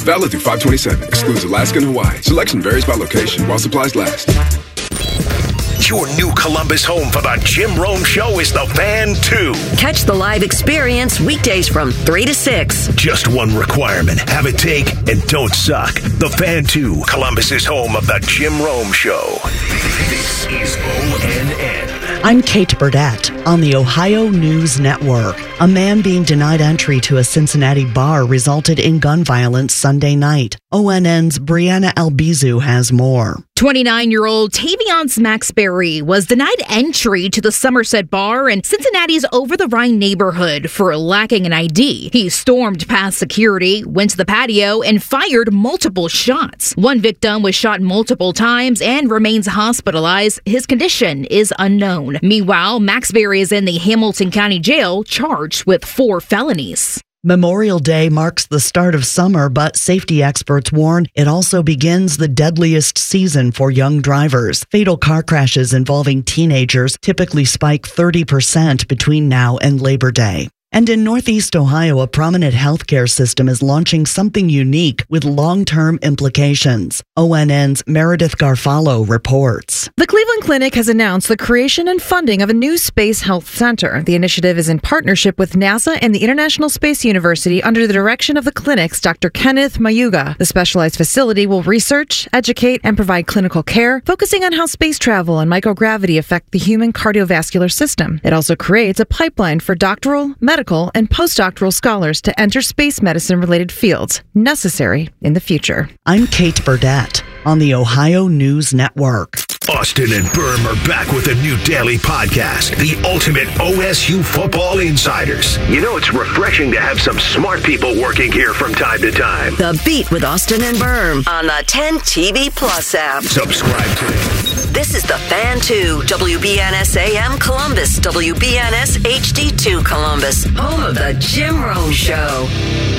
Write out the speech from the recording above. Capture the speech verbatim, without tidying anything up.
Valid through five twenty-seven. Excludes Alaska and Hawaii. Selection varies by location while supplies last. Your new Columbus home for the Jim Rome Show is the Fan two. Catch the live experience weekdays from three to six. Just one requirement. Have it take and don't suck. The Fan two, Columbus's home of the Jim Rome Show. This is O N N. I'm Kate Burdett on the Ohio News Network. A man being denied entry to a Cincinnati bar resulted in gun violence Sunday night. O N N's Brianna Albizu has more. twenty-nine-year-old Tavion Smacksberry was denied entry to the Somerset Bar in Cincinnati's Over-the-Rhine neighborhood for lacking an I D. He stormed past security, went to the patio, and fired multiple shots. One victim was shot multiple times and remains hospitalized. His condition is unknown. Meanwhile, Maxberry is in the Hamilton County Jail, charged with four felonies. Memorial Day marks the start of summer, but safety experts warn it also begins the deadliest season for young drivers. Fatal car crashes involving teenagers typically spike thirty percent between now and Labor Day. And in Northeast Ohio, a prominent healthcare system is launching something unique with long-term implications. O N N's Meredith Garfalo reports. The Cleveland Clinic has announced the creation and funding of a new space health center. The initiative is in partnership with NASA and the International Space University under the direction of the clinic's Doctor Kenneth Mayuga. The specialized facility will research, educate, and provide clinical care, focusing on how space travel and microgravity affect the human cardiovascular system. It also creates a pipeline for doctoral, medical, and postdoctoral scholars to enter space medicine-related fields necessary in the future. I'm Kate Burdett on the Ohio News Network. Austin and Berm are back with a new daily podcast, the Ultimate O S U Football Insiders. You know, it's refreshing to have some smart people working here from time to time. The Beat with Austin and Berm on the ten T V Plus app. Subscribe today. This is the Fan two, W B N S A M Columbus, W B N S H D two Columbus, home of the Jim Rome Show.